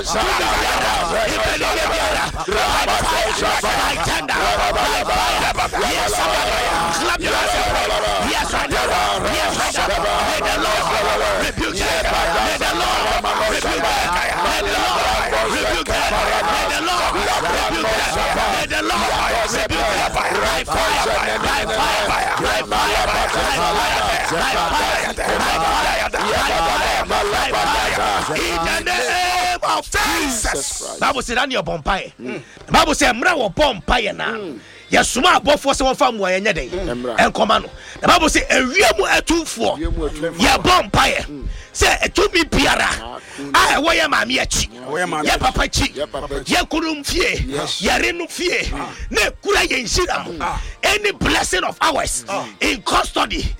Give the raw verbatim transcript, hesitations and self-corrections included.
Bible said that your bompire. Bible said mra wo bompire na. Yesuma abofo se won fa mu ayenye den. Enkoma no. The Bible say ewiemu atufo. Ye bompire. Say etumi biara. Ah wo ye maami achi. Ye papa chi. Ye kurum fie. Ye renu fie. Na kura ye nshira. Any blessing of ours in custody